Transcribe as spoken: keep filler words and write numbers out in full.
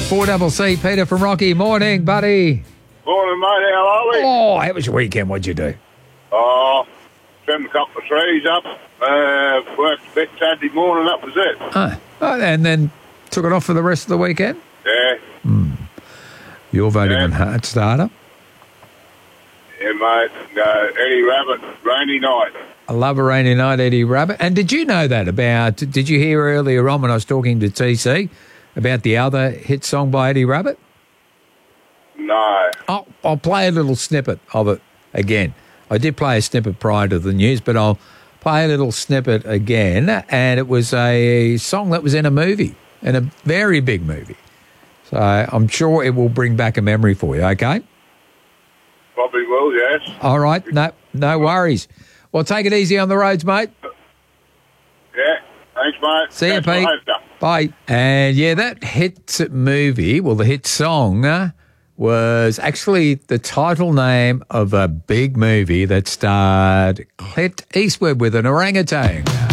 four double C, Peter from Rocky. Morning, buddy. Morning, mate. How are we? Oh, how was your weekend? What'd you do? Oh, trimmed a couple of trees up. Uh, worked a bit Saturday morning. That was it. Oh, oh, and then took it off for the rest of the weekend? Yeah. Mm. You're voting Yeah. on Heart Starter? Yeah, mate. Uh, Eddie Rabbit, Rainy Night. I love a rainy night, Eddie Rabbit. And did you know that about, did you hear earlier on when I was talking to T C about the other hit song by Eddie Rabbit? No. I'll, I'll play a little snippet of it again. I did play a snippet prior to the news, but I'll play a little snippet again. And it was a song that was in a movie, in a very big movie. So I'm sure it will bring back a memory for you, okay? Probably will, yes. All right, no, no worries. Well, take it easy on the roads, mate. Yeah. Thanks, mate. See you, Catch you Pete. later. Bye. And yeah, that hit movie, well, the hit song uh, was actually the title name of a big movie that starred Clint Eastwood with an orangutan.